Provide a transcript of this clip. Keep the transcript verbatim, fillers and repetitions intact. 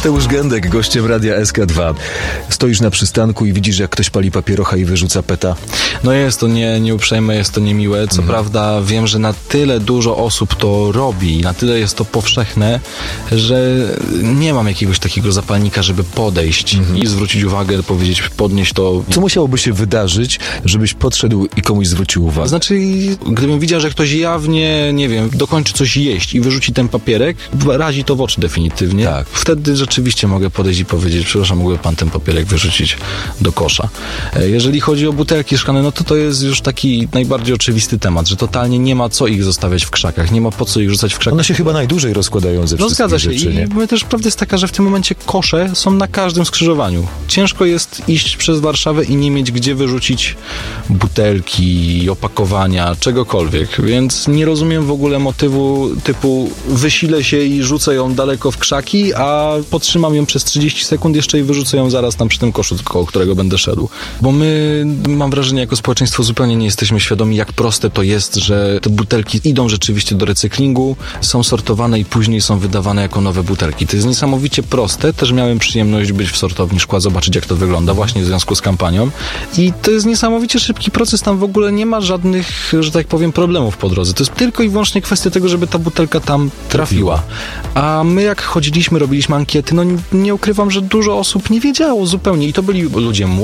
Mateusz Gędek, gościem Radia S K dwa. Stoisz na przystanku i widzisz, jak ktoś pali papierocha i wyrzuca peta. No jest to nie, nieuprzejme, jest to niemiłe. Co Mhm. prawda wiem, że na tyle dużo osób to robi, na tyle jest to powszechne, że nie mam jakiegoś takiego zapalnika, żeby podejść Mhm. i zwrócić uwagę, powiedzieć, podnieść to. Co musiałoby się wydarzyć, żebyś podszedł i komuś zwrócił uwagę? Znaczy, gdybym widział, że ktoś jawnie, nie wiem, dokończy coś jeść i wyrzuci ten papierek, razi to w oczy definitywnie. Tak. Wtedy rzeczywiście mogę podejść i powiedzieć, przepraszam, mógłby pan ten papierek wyrzucić do kosza. E, Jeżeli chodzi o butelki szklane, no to to jest już taki najbardziej oczywisty temat, że totalnie nie ma co ich zostawiać w krzakach, nie ma po co ich rzucać w krzakach. One się chyba najdłużej rozkładają ze No wszystkich zgadza się rzeczy, i nie? my też prawda jest taka, że w tym momencie kosze są na każdym skrzyżowaniu. Ciężko jest iść przez Warszawę i nie mieć gdzie wyrzucić butelki, opakowania, czegokolwiek, więc nie rozumiem w ogóle motywu typu wysilę się i rzucę ją daleko w krzaki, a potrzymam ją przez trzydzieści sekund jeszcze i wyrzucę ją zaraz tam przy tym koszu, koło którego będę szedł. Bo my, mam wrażenie, jako społeczeństwo zupełnie nie jesteśmy świadomi, jak proste to jest, że te butelki idą rzeczywiście do recyklingu, są sortowane i później są wydawane jako nowe butelki. To jest niesamowicie proste. Też miałem przyjemność być w sortowni szkła, zobaczyć, jak to wygląda właśnie w związku z kampanią. I to jest niesamowicie szybki proces. Tam w ogóle nie ma żadnych, że tak powiem, problemów po drodze. To jest tylko i wyłącznie kwestia tego, żeby ta butelka tam trafiła. A my jak chodziliśmy, robiliśmy ankiety, no nie ukrywam, że dużo osób nie wiedziało zupełnie. I to byli ludzie